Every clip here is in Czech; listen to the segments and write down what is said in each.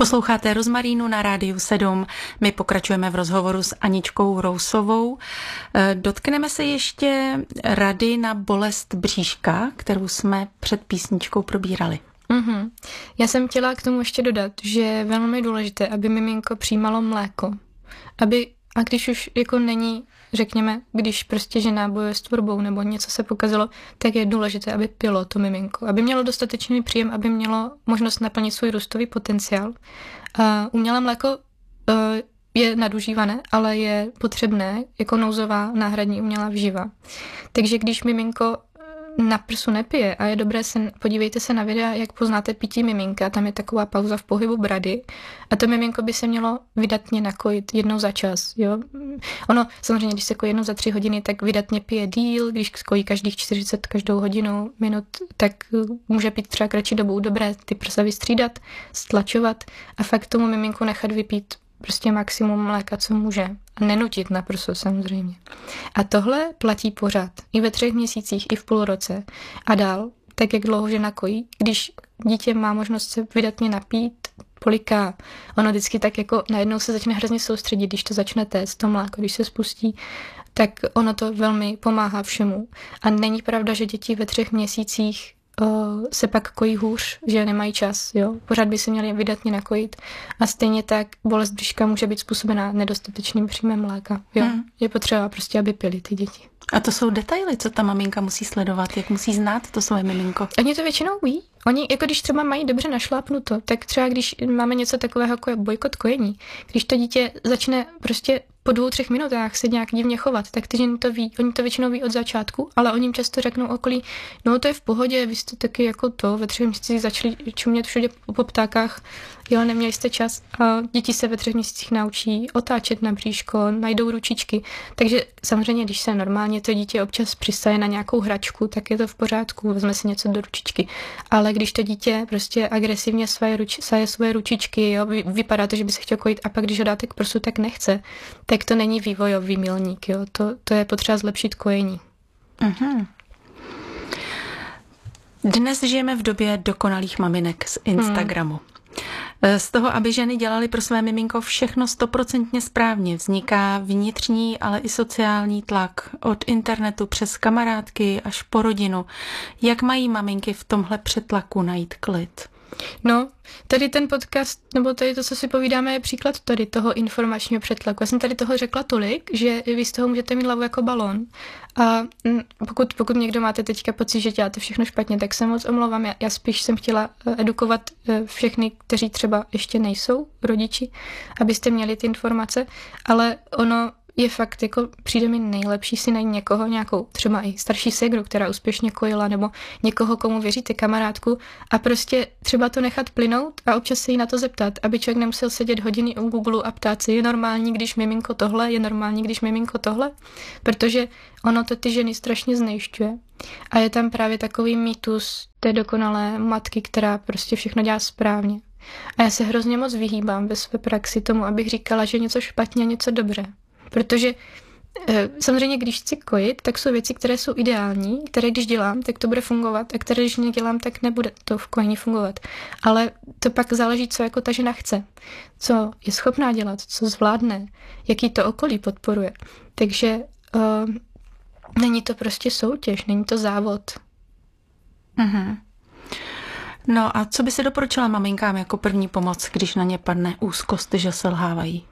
Posloucháte Rozmarínu na Rádiu 7. My pokračujeme v rozhovoru s Aničkou Rousovou. Dotkneme se ještě rady na bolest bříška, kterou jsme před písničkou probírali. Mm-hmm. Já jsem chtěla k tomu ještě dodat, že je velmi důležité, aby miminko přijímalo mléko. A když už jako není, řekněme, když prostě žena bojuje s tvorbou nebo něco se pokazilo, tak je důležité, aby pilo to miminko. Aby mělo dostatečný příjem, aby mělo možnost naplnit svůj růstový potenciál. Umělé mléko je nadužívané, ale je potřebné jako nouzová náhradní umělá výživa. Takže když miminko na prsu nepije a je dobré podívejte se na videa, jak poznáte pití miminka, tam je taková pauza v pohybu brady a to miminko by se mělo vydatně nakojit jednou za čas, jo. Ono samozřejmě, když se kojí jednou za 3 hodiny, tak vydatně pije díl, když kojí každých 40 každou hodinu minut, tak může pít třeba kratší dobu. Dobré ty prsa vystřídat, stlačovat a fakt tomu miminku nechat vypít prostě maximum mléka, co může. A nenutit na prso samozřejmě. A tohle platí pořád. I ve 3 měsících, i v půl roce. A dál, tak jak dlouho žena kojí, když dítě má možnost se vydatně napít, poliká, ono vždycky tak jako najednou se začne hrozně soustředit, když to začne téct, to mléko, když se spustí, tak ono to velmi pomáhá všemu. A není pravda, že děti ve 3 měsících se pak kojí hůř, že nemají čas, jo. Pořád by se měli vydatně nakojit. A stejně tak bolest břiška může být způsobená nedostatečným příjmem mléka, jo. Je potřeba prostě, aby pili ty děti. A to jsou detaily, co ta maminka musí sledovat, jak musí znát to svoje miminko. Oni to většinou ví. Oni, jako když třeba mají dobře našlápnuto, tak třeba když máme něco takového jako je bojkot kojení, když to dítě začne prostě po 2-3 minutách se nějak divně chovat, tak ty ženy to ví. Oni to většinou ví od začátku, ale oni jim často řeknou okolí, no to je v pohodě, vy jste taky jako to, ve 3 měsících začali čumět všude po ptákách, jo, neměli jste čas. A děti se ve 3 měsících naučí otáčet na bříško, najdou ručičky. Takže samozřejmě, když se normálně to dítě občas přisaje na nějakou hračku, tak je to v pořádku, vezme si něco do ručičky. Ale když to dítě prostě agresivně saje svoje ručičky, jo, vypadá to, že by se chtěl kojit a pak když ho dáte k prsu, tak nechce, tak to není vývojový milník, jo. To je potřeba zlepšit kojení. Uh-huh. Dnes žijeme v době dokonalých maminek z Instagramu. Z toho, aby ženy dělaly pro své miminko všechno 100% správně, vzniká vnitřní, ale i sociální tlak od internetu přes kamarádky až po rodinu. Jak mají maminky v tomhle přetlaku najít klid? No, tady ten podcast, nebo tady to, co si povídáme, je příklad tady toho informačního přetlaku. Já jsem tady toho řekla tolik, že vy z toho můžete mít hlavu jako balón. A pokud někdo máte teďka pocit, že děláte všechno špatně, tak se moc omlouvám. Já spíš jsem chtěla edukovat všechny, kteří třeba ještě nejsou rodiči, abyste měli ty informace, ale ono je fakt, jako přijde mi nejlepší si najít někoho, nějakou třeba i starší ségru, která úspěšně kojila, nebo někoho, komu věříte, kamarádku a prostě třeba to nechat plynout a občas se jí na to zeptat, aby člověk nemusel sedět hodiny u Google a ptát se, je normální, když miminko tohle, je normální, když miminko tohle, protože ono to ty ženy strašně znejšťuje. A je tam právě takový mýtus té dokonalé matky, která prostě všechno dělá správně. A já se hrozně moc vyhýbám ve své praxi tomu, abych říkala, že něco špatně a něco dobře. Protože samozřejmě, když chci kojit, tak jsou věci, které jsou ideální, které když dělám, tak to bude fungovat a které když nedělám, tak nebude to v kojení fungovat. Ale to pak záleží, co jako ta žena chce, co je schopná dělat, co zvládne, jaký to okolí podporuje. Takže není to prostě soutěž, není to závod. Mhm. No a co by se doporučila maminkám jako první pomoc, když na ně padne úzkost, že selhávají?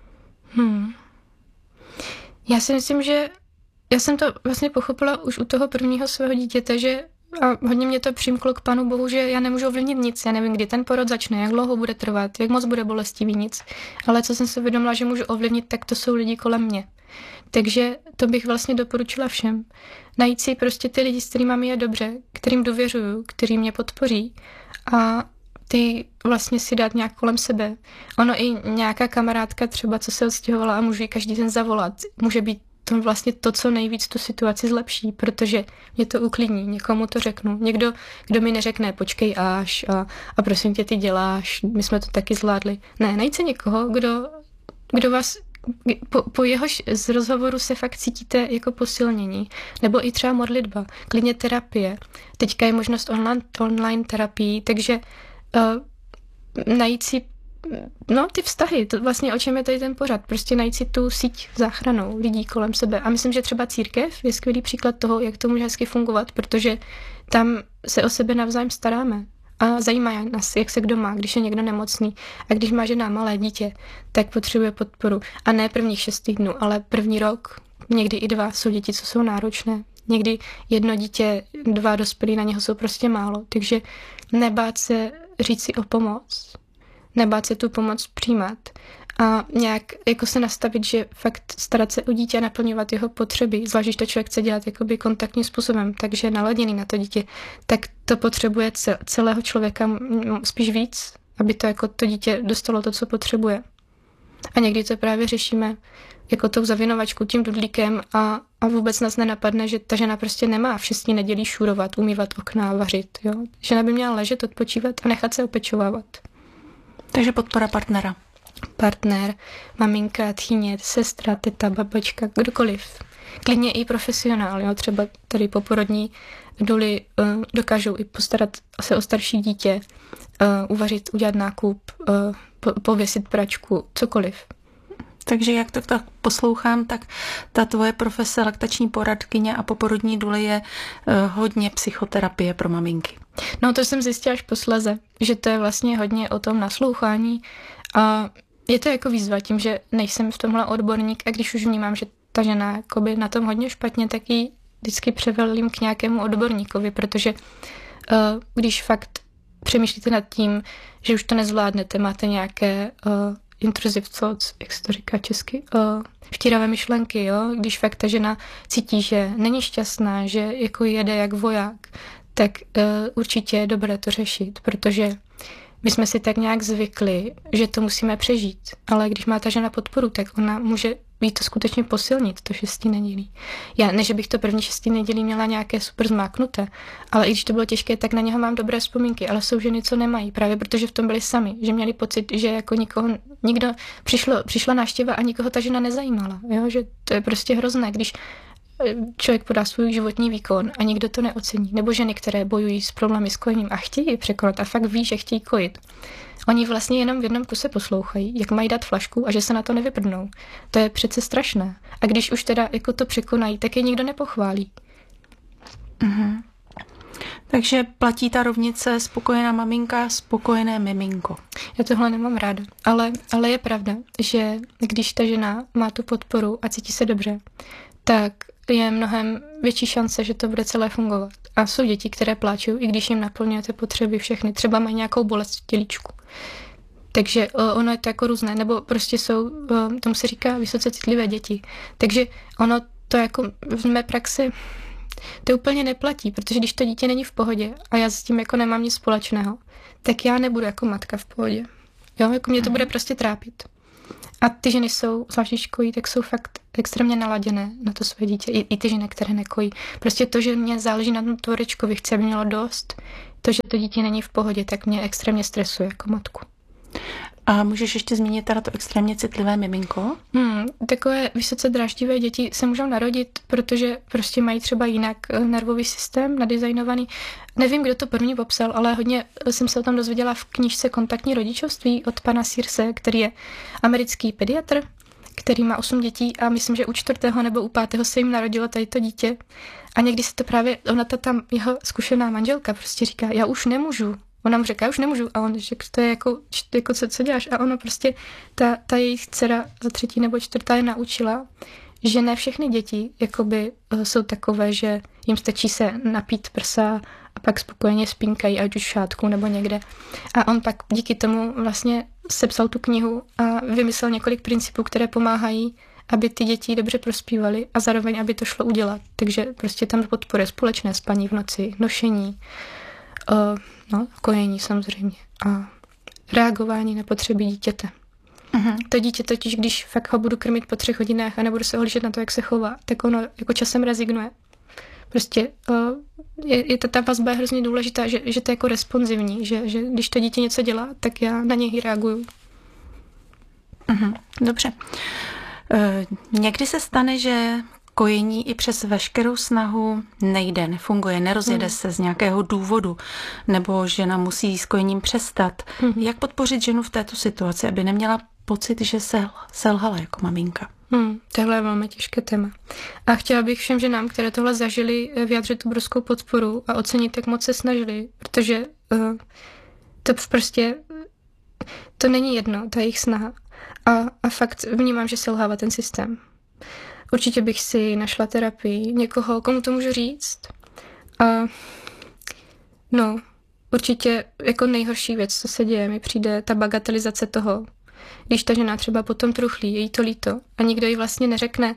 Já si myslím, že já jsem to vlastně pochopila už u toho prvního svého dítěte, že a hodně mě to přimklo k Pánu Bohu, že já nemůžu ovlivnit nic, já nevím, kdy ten porod začne, jak dlouho bude trvat, jak moc bude bolestivý, nic. Ale co jsem se uvědomila, že můžu ovlivnit, tak to jsou lidi kolem mě. Takže to bych vlastně doporučila všem. Najít si prostě ty lidi, s kterými mi je dobře, kterým důvěřuju, který mě podpoří a ty vlastně si dát nějak kolem sebe. Ono i nějaká kamarádka třeba, co se odstěhovala a můžu ji každý den zavolat, může být to vlastně to, co nejvíc tu situaci zlepší, protože mě to uklidní, někomu to řeknu. Někdo, kdo mi neřekne, počkej až a prosím tě, ty děláš, my jsme to taky zvládli. Ne, najít se někoho, kdo vás po jehož z rozhovoru se fakt cítíte jako posilnění. Nebo i třeba modlitba, klidně terapie. Teďka je možnost online terapii, takže najít si ty vztahy, to vlastně o čem je tady ten pořad, prostě najít si tu síť záchranou lidí kolem sebe. A myslím, že třeba církev je skvělý příklad toho, jak to může hezky fungovat, protože tam se o sebe navzájem staráme a zajímá nás, jak se kdo má, když je někdo nemocný. A když má žena malé dítě, tak potřebuje podporu. A ne prvních 6 týdnů, ale první rok, někdy i 2 jsou děti, co jsou náročné. Někdy 1 dítě, 2 dospělí, na něho jsou prostě málo. Takže nebát se říct si o pomoc, nebát se tu pomoc přijímat a nějak jako se nastavit, že fakt starat se o dítě a naplňovat jeho potřeby, zvlášť když to člověk chce dělat jakoby kontaktním způsobem, takže naladěný na to dítě, tak to potřebuje celého člověka spíš víc, aby to jako to dítě dostalo to, co potřebuje. A někdy to právě řešíme jako tou zavinovačkou, tím dudlíkem a vůbec nás nenapadne, že ta žena prostě nemá v 6 nedělí šurovat, umývat okna, vařit. Jo? Žena by měla ležet, odpočívat a nechat se opečovávat. Takže podpora partnera. Partner, maminka, tchýně, sestra, teta, babička, kdokoliv. Klidně i profesionál, jo? Třeba tady poporodní doly dokážou i postarat se o starší dítě, uvařit, udělat nákup, pověsit pračku, cokoliv. Takže jak to tak poslouchám, tak ta tvoje profese laktační poradkyně a poporodní důla je hodně psychoterapie pro maminky. No to jsem zjistila až posléze, že to je vlastně hodně o tom naslouchání a je to jako výzva tím, že nejsem v tomhle odborník a když už vnímám, že ta žena jakoby na tom hodně špatně, tak ji vždycky převelím k nějakému odborníkovi, protože když fakt přemýšlíte nad tím, že už to nezvládnete, máte nějaké intrusive thoughts, jak se to říká česky, vtíravé myšlenky, jo? Když fakt ta žena cítí, že není šťastná, že jako jede jak voják, tak určitě je dobré to řešit, protože my jsme si tak nějak zvykli, že to musíme přežít, ale když má ta žena podporu, tak ona může jí to skutečně posilnit, to 6 nedělí. Já ne, že bych to první 6 nedělí měla nějaké super zmáknuté, ale i když to bylo těžké, tak na něho mám dobré vzpomínky, ale jsou ženy, co nemají, právě protože v tom byli sami, že měli pocit, že jako přišla návštěva a nikoho ta žena nezajímala, jo? Že to je prostě hrozné, když člověk podá svůj životní výkon a nikdo to neocení. Nebo ženy, které bojují s problémy s kojením a chtějí překonat a fakt ví, že chtějí kojit. Oni vlastně jenom v jednom kuse poslouchají, jak mají dát flašku a že se na to nevyprdnou. To je přece strašné. A když už teda jako to překonají, tak je nikdo nepochválí. Mhm. Takže platí ta rovnice spokojená maminka, spokojené miminko. Já tohle nemám ráda, ale je pravda, že když ta žena má tu podporu a cítí se dobře, tak je mnohem větší šance, že to bude celé fungovat. A jsou děti, které pláčou, i když jim naplňujete potřeby všechny. Třeba mají nějakou bolest v tělíčku. Takže ono je to jako různé. Nebo prostě jsou, tomu se říká vysoce citlivé děti. Takže ono to jako v mé praxi to úplně neplatí, protože když to dítě není v pohodě a já s tím jako nemám nic společného, tak já nebudu jako matka v pohodě. Jo, jako mě to bude prostě trápit. A ty ženy jsou, zvlášť když kojí, tak jsou fakt extrémně naladěné na to své dítě. I ty ženy, které nekojí. Prostě to, že mě záleží na tom tvorečkovi, chci, aby mělo dost. To, že to dítě není v pohodě, tak mě extrémně stresuje jako matku. A můžeš ještě zmínit teda to extrémně citlivé miminko? Takové vysoce dráždivé děti se můžou narodit, protože prostě mají třeba jinak nervový systém nadizajnovaný. Nevím, kdo to první popsal, ale hodně jsem se o tom dozvěděla v knížce Kontaktní rodičovství od pana Searse, který je americký pediatr, který má 8 dětí a myslím, že u 4. nebo u 5. se jim narodilo tady to dítě. A někdy se to právě, ona tam jeho zkušená manželka prostě říká, já už nemůžu. Ona mu říká, já už nemůžu. A on řekl, to je jako co děláš? A ono prostě, ta jejich dcera 3. nebo 4. je naučila, že ne všechny děti jakoby jsou takové, že jim stačí se napít prsa a pak spokojeně spínkají, ať už v šátku nebo někde. A on pak díky tomu vlastně sepsal tu knihu a vymyslel několik principů, které pomáhají, aby ty děti dobře prospívaly a zároveň, aby to šlo udělat. Takže prostě tam podporuje společné spaní v noci, nošení, kojení samozřejmě a reagování na potřeby dítěte. Uh-huh. To dítě totiž, když fakt ho budu krmit po 3 hodinách a nebudu se ohlížet na to, jak se chová, tak ono jako časem rezignuje. Prostě ta vazba je hrozně důležitá, že to je jako responsivní, že když to dítě něco dělá, tak já na něj reaguju. Uh-huh. Dobře. Někdy se stane, že kojení i přes veškerou snahu nejde, nefunguje, nerozjede se z nějakého důvodu, nebo žena musí s kojením přestat. Jak podpořit ženu v této situaci, aby neměla pocit, že selhala jako maminka? Tohle je velmi těžké téma. A chtěla bych všem ženám, které tohle zažili, vyjádřit obrovskou podporu a ocenit, jak moc se snažili, protože to prostě to není jedno, ta jejich snaha. A fakt vnímám, že selhává ten systém. Určitě bych si našla terapii, někoho, komu to můžu říct. A určitě jako nejhorší věc, co se děje, mi přijde ta bagatelizace toho, když ta žena třeba potom truchlí, je jí to líto a nikdo jí vlastně neřekne,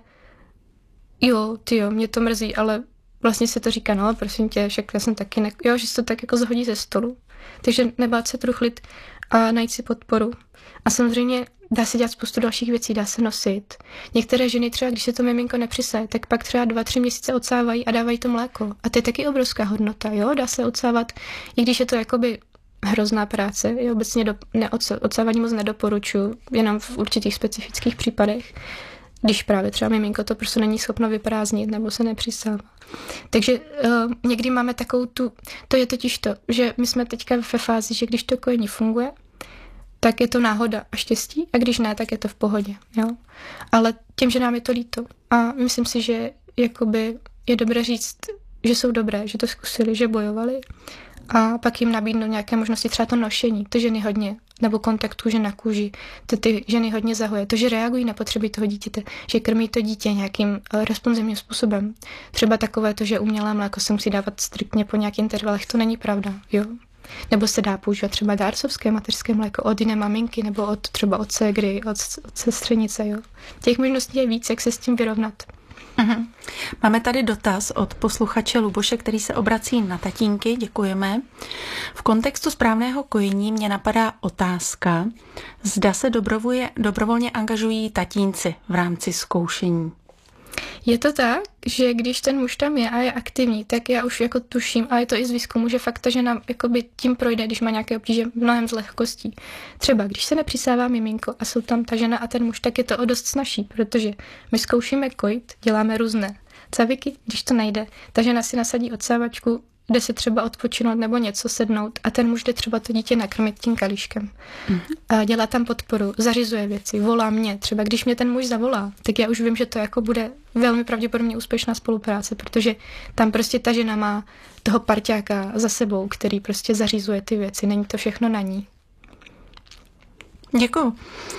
jo, mě to mrzí, ale vlastně se to říká, no, prosím tě, však já jsem taky, že se to tak jako zhodí ze stolu. Takže nebát se truchlit a najít si podporu. A samozřejmě dá se dělat spoustu dalších věcí, dá se nosit. Některé ženy třeba, když se to miminko nepřisaje, tak pak třeba 2-3 měsíce odsávají a dávají to mléko. A to je taky obrovská hodnota, jo, dá se odsávat, i když je to jakoby hrozná práce. Já obecně odsávání moc nedoporučuji, jenom v určitých specifických případech, když právě třeba miminko to prostě není schopno vyprázdnit nebo se nepřisává. Takže někdy máme takovou to je totiž to, že my jsme teďka ve fázi, že když to kojení funguje, tak je to náhoda a štěstí a když ne, tak je to v pohodě. Jo? Ale těm, že nám je to líto. A myslím si, že jakoby je dobré říct, že jsou dobré, že to zkusili, že bojovali a pak jim nabídnout nějaké možnosti, třeba to nošení, to ženy hodně, nebo kontakt kůže na kůži, to ty ženy hodně zahoje, to, že reagují na potřeby toho dítěte, že krmí to dítě nějakým responsivním způsobem. Třeba takové to, že umělé mléko se musí dávat striktně po nějakých intervalech, to není pravda, jo. Nebo se dá používat třeba dárcovské mateřské mléko od jiné maminky, nebo třeba od ségry, od sestřenice, jo. Těch možností je víc, jak se s tím vyrovnat. Uhum. Máme tady dotaz od posluchače Luboše, který se obrací na tatínky, děkujeme. V kontextu správného kojení mě napadá otázka, zda se dobrovolně angažují tatínci v rámci zkoušení. Je to tak, že když ten muž tam je a je aktivní, tak já už jako tuším, a je to i z výzkumu, že fakt ta žena jakoby tím projde, když má nějaké obtíže, mnohem z lehkostí. Třeba když se nepřisává miminko a jsou tam ta žena a ten muž, tak je to o dost snazší, protože my zkoušíme kojit, děláme různé caviky, když to nejde, ta žena si nasadí odsávačku, jde se třeba odpočinout nebo něco sednout a ten muž jde třeba to dítě nakrmit tím kalíškem. A dělá tam podporu, zařizuje věci, volá mě. Třeba když mě ten muž zavolá, tak já už vím, že to jako bude velmi pravděpodobně úspěšná spolupráce, protože tam prostě ta žena má toho parťáka za sebou, který prostě zařizuje ty věci, není to všechno na ní. Děkuju.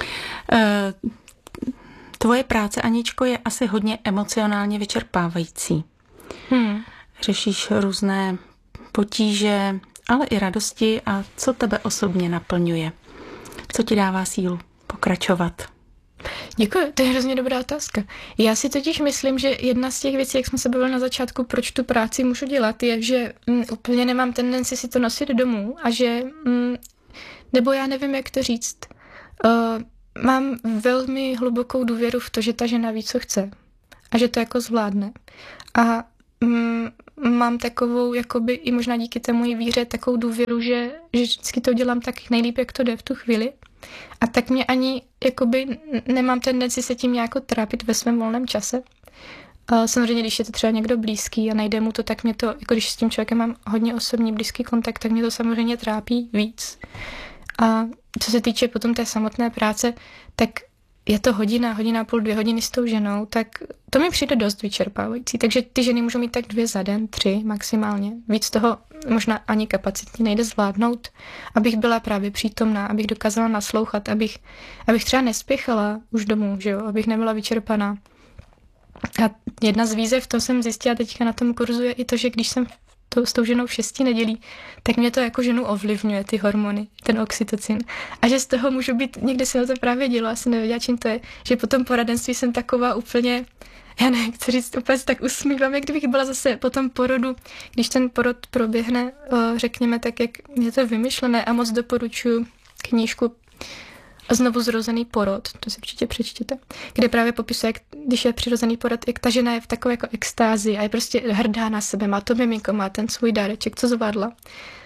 Tvoje práce, Aničko, je asi hodně emocionálně vyčerpávající. Řešíš různé potíže, ale i radosti a co tebe osobně naplňuje? Co ti dává sílu pokračovat? Děkuji, to je hrozně dobrá otázka. Já si totiž myslím, že jedna z těch věcí, jak jsme se bavili na začátku, proč tu práci můžu dělat, je, že úplně nemám tendenci si to nosit domů a že, nebo já nevím, jak to říct, mám velmi hlubokou důvěru v to, že ta žena ví, co chce a že to jako zvládne. A mám takovou, jakoby i možná díky té mojí víře, takovou důvěru, že vždycky to dělám tak nejlíp, jak to jde v tu chvíli. A tak mě ani, jakoby, nemám tendenci se tím nějak trápit ve svém volném čase. Samozřejmě, když je to třeba někdo blízký a najde mu to, tak mě to, jako když s tím člověkem mám hodně osobní blízký kontakt, tak mě to samozřejmě trápí víc. A co se týče potom té samotné práce, tak je to hodina a půl, 2 hodiny s tou ženou, tak to mi přijde dost vyčerpávající. Takže ty ženy můžou mít tak 2 za den, 3 maximálně. Víc toho možná ani kapacitně nejde zvládnout, abych byla právě přítomná, abych dokázala naslouchat, abych třeba nespěchala už domů, že jo, abych nebyla vyčerpaná. A jedna z výzev, to jsem zjistila teďka na tom kurzu, je i to, že když jsem s tou ženou v 6 nedělí, tak mě to jako ženu ovlivňuje, ty hormony, ten oxytocin. A že z toho můžu být, někdy se na to právě dělo, asi nevěděla, čím to je, že po tom poradenství jsem taková úplně, já nevím, chci říct, úplně tak usmívám, jak kdybych byla zase po tom porodu, když ten porod proběhne, řekněme tak, jak je to vymyšlené a moc doporučuji knížku Znovu zrozený porod, to si určitě přečtěte, kde právě popisuje, jak, když je přirozený porod, jak ta žena je v takové jako extázi a je prostě hrdá na sebe, má to miminko, má ten svůj dáreček, co zvládla.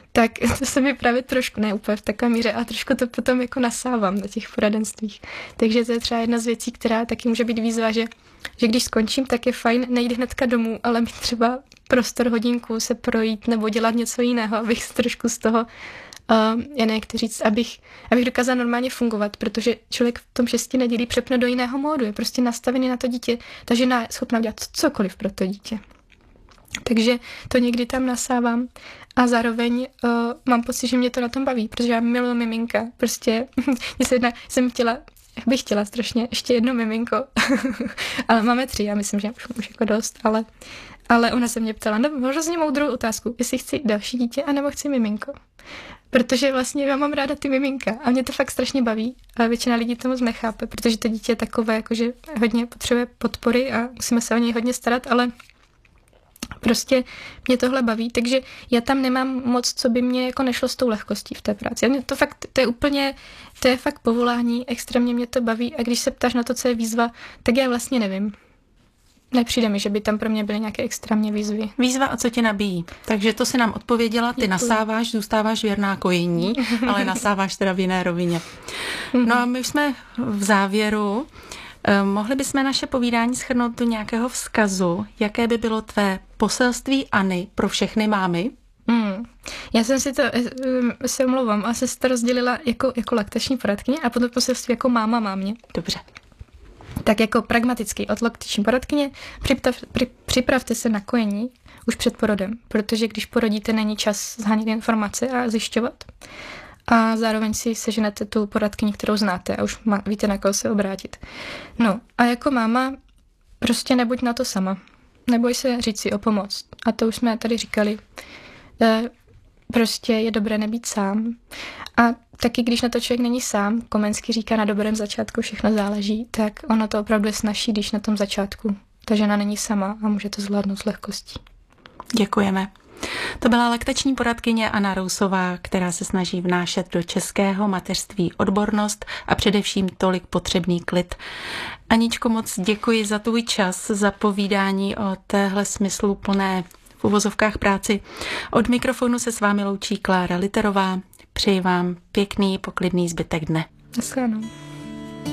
tak to se mi právě trošku, ne úplně v takové míře, ale trošku to potom jako nasávám na těch poradenstvích. Takže to je třeba jedna z věcí, která taky může být výzva, že když skončím, tak je fajn nejít hnedka domů, ale mít třeba prostor hodinku se projít nebo dělat něco jiného, abych se trošku z toho, jak to říct, abych dokázala normálně fungovat, protože člověk v tom 6 nedělí přepne do jiného módu, je prostě nastavený na to dítě, ta žena je schopná udělat cokoliv pro to dítě. Takže to někdy tam nasávám a zároveň mám pocit, že mě to na tom baví, protože já miluji miminka. Prostě bych chtěla strašně ještě jedno miminko, ale máme 3, já myslím, že už jako dost, ale ona se mě ptala, no hrozně moudrou otázku, jestli chci další dítě, anebo chci miminko. Protože vlastně já mám ráda ty miminka a mě to fakt strašně baví, ale většina lidí to moc nechápe, protože to dítě je takové, jakože hodně potřebuje podpory a musíme se o něj hodně starat, ale prostě mě tohle baví, takže já tam nemám moc, co by mě jako nešlo s tou lehkostí v té práci. A mě to fakt, to je fakt povolání, extrémně mě to baví a když se ptáš na to, co je výzva, tak já vlastně nevím. Nepřijde mi, že by tam pro mě byly nějaké extrémní výzvy. Výzva a co tě nabíjí. Takže to si nám odpověděla, ty nasáváš, zůstáváš věrná kojení, ale nasáváš teda v jiné rovině. No a my už jsme v závěru. Mohli bychom naše povídání shrnout do nějakého vzkazu, jaké by bylo tvé poselství Anny pro všechny mámy? Já jsem si to, se omlouvám, ale jsem si to rozdělila jako laktační poradkyně a potom poselství jako máma mámě. Dobře. Tak jako pragmaticky od laktační poradkyně připravte se na kojení už před porodem, protože když porodíte, není čas shánět informace a zjišťovat. A zároveň si seženete tu poradkyni, kterou znáte a už víte, na koho se obrátit. No a jako máma prostě nebuď na to sama. Neboj se říct si o pomoc. A to už jsme tady říkali. Prostě je dobré nebýt sám. A taky, když na to člověk není sám, Komenský říká, na dobrém začátku všechno záleží, tak ono to opravdu je snazší, když na tom začátku ta žena není sama a může to zvládnout s lehkostí. Děkujeme. To byla laktační poradkyně Anna Rousová, která se snaží vnášet do českého mateřství odbornost a především tolik potřebný klid. Aničko, moc děkuji za tvůj čas, za povídání o téhle smysluplné v uvozovkách práci. Od mikrofonu se s vámi loučí Klára Literová. Přeji vám pěkný, poklidný zbytek dne. Naschledanou.